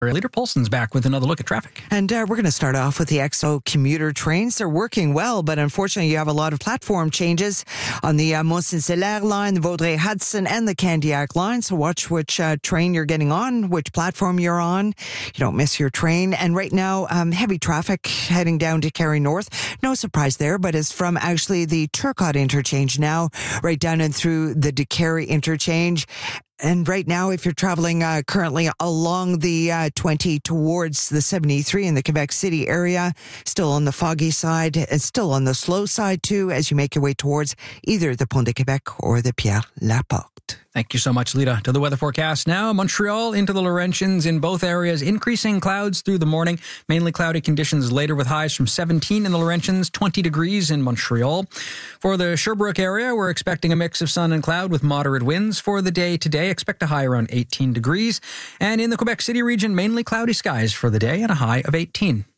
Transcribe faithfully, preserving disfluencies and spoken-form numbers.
Leader Paulson's back with another look at traffic. And uh, we're going to start off with the X O commuter trains. They're working well, but unfortunately you have a lot of platform changes on the uh, Mont-Saint-Hilaire line, the Vaudreuil-Hudson and the Candiac line. So watch which uh, train you're getting on, which platform you're on. You don't miss your train. And right now, um, heavy traffic heading down to Cary North. No surprise there, but it's from actually the Turcotte interchange now, right down and through the DeCary interchange. And right now, if you're traveling uh, currently along the uh, twenty towards the seventy-three in the Quebec City area, still on the foggy side, it's still on the slow side too, as you make your way towards either the Pont de Québec or the Pierre Laporte. Thank you so much, Lita. To the weather forecast now. Montreal into the Laurentians in both areas. Increasing clouds through the morning. Mainly cloudy conditions later with highs from seventeen in the Laurentians, twenty degrees in Montreal. For the Sherbrooke area, we're expecting a mix of sun and cloud with moderate winds for the day today. Expect a high around eighteen degrees. And in the Quebec City region, mainly cloudy skies for the day and a high of eighteen.